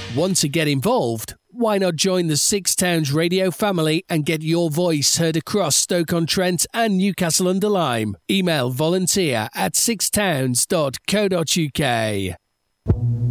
Want to get involved? Why not join the Six Towns radio family and get your voice heard across Stoke-on-Trent and Newcastle-under-Lyme? Email volunteer@sixtowns.co.uk.